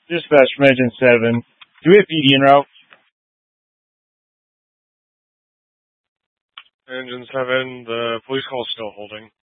Dispatch from Engine 7. Do we have PD en route? Engine 7, the police call is still holding.